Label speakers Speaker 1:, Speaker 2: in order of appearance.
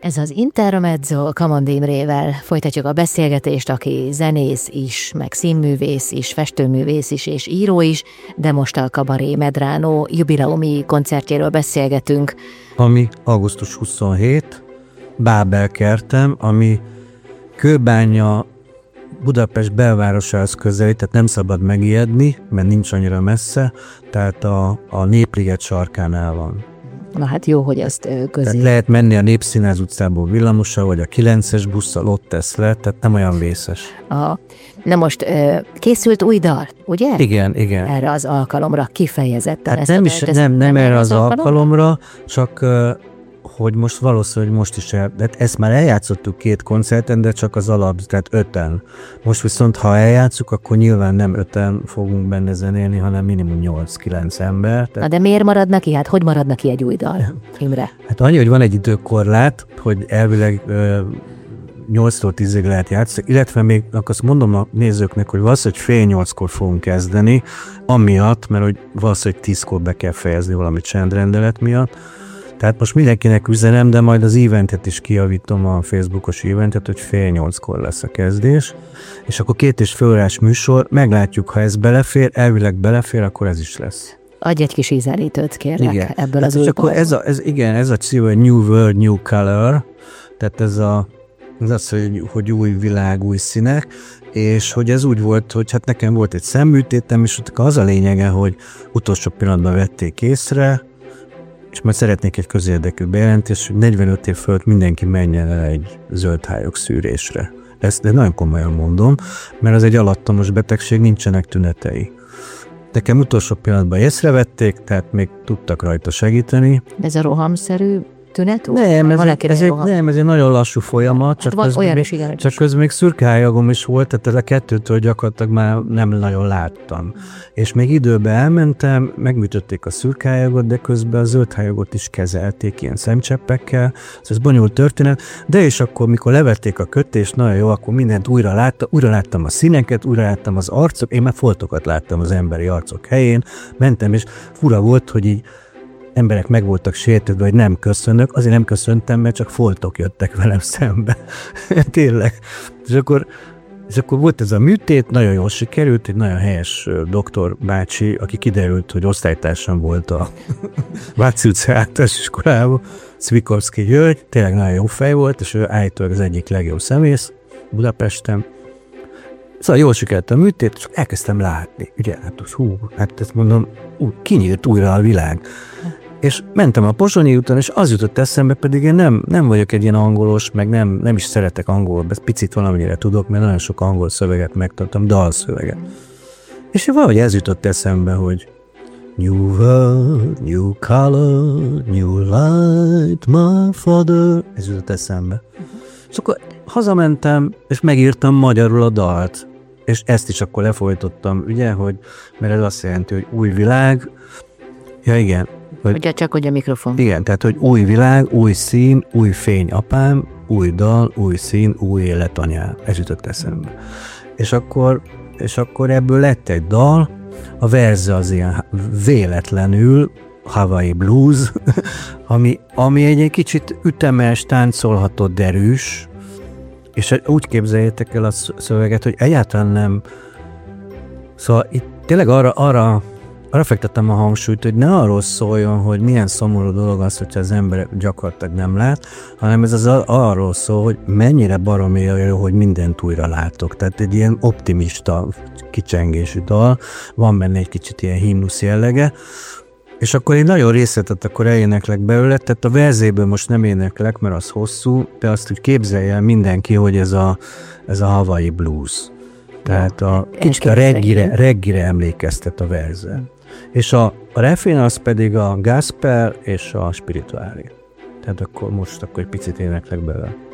Speaker 1: Ez az Intermezzo Kamond Imrével folytatjuk a beszélgetést, aki zenész is, meg színművész is, festőművész is és író is, de most a Kabaré Medrano jubileumi koncertjéről beszélgetünk.
Speaker 2: Ami augusztus 27, Bábelkertem, ami Kőbánya Budapest belvárosához közelít, tehát nem szabad megijedni, mert nincs annyira messze, tehát a Népliget sarkánál van.
Speaker 1: Na hát jó, hogy ezt közé.
Speaker 2: Tehát lehet menni a Népszínház utcából villamossal, vagy a 9-es busszal, ott tesz le, tehát nem olyan vészes.
Speaker 1: Na most készült új dal, ugye?
Speaker 2: Igen.
Speaker 1: Erre az alkalomra kifejezetten.
Speaker 2: Hát nem erre az alkalomra, csak hogy most valószínűleg most is de ezt már eljátszottuk 2 koncerten, de csak az alap, tehát 5-en. Most viszont, ha eljátszuk, akkor nyilván nem 5-en fogunk benne zenélni, hanem minimum 8-9 ember. Tehát...
Speaker 1: Na de miért maradna ki? Hát hogy maradna ki egy új dal, Imre?
Speaker 2: Hát annyi, hogy van egy időkorlát, hogy elvileg 8-tól 10-ig lehet játszani, illetve még azt mondom a nézőknek, hogy valószínűleg 7:30-kor fogunk kezdeni, amiatt, mert hogy valószínűleg 10-kor be kell fejezni valami csendrendelet miatt. Tehát most mindenkinek üzenem, de majd az eventet is kijavítom, a Facebookos eventet, hogy 7:30-kor lesz a kezdés, és akkor 2,5 órás műsor, meglátjuk, ha ez belefér, elvileg belefér, akkor ez is lesz.
Speaker 1: Adj egy kis ízelítőt, kérlek,
Speaker 2: igen.
Speaker 1: Ebből az új
Speaker 2: akkor ez a cím, hogy New World, New Color, tehát ez az, hogy új világ, új színek, és hogy ez úgy volt, hogy hát nekem volt egy szemműtétem, és az a lényege, hogy utolsó pillanatban vették észre, és majd szeretnék egy közérdekű bejelentést, hogy 45 év fölött mindenki menjen el egy zöldhályog szűrésre. Ezt de nagyon komolyan mondom, mert az egy alattomos betegség, nincsenek tünetei. Nekem utolsó pillanatban észrevették, tehát még tudtak rajta segíteni.
Speaker 1: Ez a rohamszerű tünet?
Speaker 2: Nem, ez egy nagyon lassú folyamat,
Speaker 1: hát
Speaker 2: csak közben még szürkehályagom is volt, tehát a 2-től gyakorlatilag már nem nagyon láttam. És még időben elmentem, megműtötték a szürkehájagot, de közben a zöldhályagot is kezelték ilyen szemcseppekkel, ez bonyolult történet, de és akkor, mikor levették a kötést, nagyon jó, akkor mindent újra láttam a színeket, újra láttam az arcok, én már foltokat láttam az emberi arcok helyén, mentem, és fura volt, hogy így emberek meg voltak sértődve, hogy nem köszönök, azért nem köszöntem, mert csak foltok jöttek velem szembe. Tényleg. És akkor volt ez a műtét, nagyon jól sikerült, egy nagyon helyes doktor bácsi, aki kiderült, hogy osztálytársam volt a Váci utca általános iskolában, Cvikorszky György, tényleg nagyon jó fej volt, és ő állítólag az egyik legjobb szemész Budapesten. Szóval jól sikerült a műtét, és elkezdtem látni. Ugye, hát ezt mondom, kinyílt újra a világ. És mentem a Pozsonyi úton, és az jutott eszembe, pedig én nem vagyok egy ilyen angolos, meg nem is szeretek angolul, picit valamennyire tudok, mert nagyon sok angol szöveget megtanultam, dalszöveget. És valahogy ez jutott eszembe, hogy New world, new color, new light, my father. Ez jutott eszembe. És akkor hazamentem, és megírtam magyarul a dalt. És ezt is akkor lefolytottam, ugye, mert ez azt jelenti, hogy új világ. Ja, igen.
Speaker 1: Ugye csak, hogy a mikrofon.
Speaker 2: Igen, tehát, hogy új világ, új szín, új fény apám, új dal, új szín, új élet anyám. Ez jutott eszembe. És akkor ebből lett egy dal, a verze az ilyen véletlenül Hawaii Blues, ami egy kicsit ütemes, táncolható, derűs, és úgy képzeljétek el a szöveget, hogy egyáltalán nem. Szóval itt tényleg arra fektettem a hangsúlyt, hogy ne arról szóljon, hogy milyen szomorú dolog az, hogyha az ember gyakorlatilag nem lát, hanem ez arról szól, hogy mennyire baromi jó, hogy mindent újra látok. Tehát egy ilyen optimista kicsengésű dal, van benne egy kicsit ilyen himnusz jellege, és akkor én nagyon részletet akkor eléneklek belőle, tehát a verzéből most nem éneklek, mert az hosszú, de azt úgy képzelje el mindenki, hogy ez a Hawaii Blues. Tehát kicsit a reggire emlékeztet a verze. És a refrén az pedig a gospel és a spirituális. Tehát akkor egy picit éneklek belőle.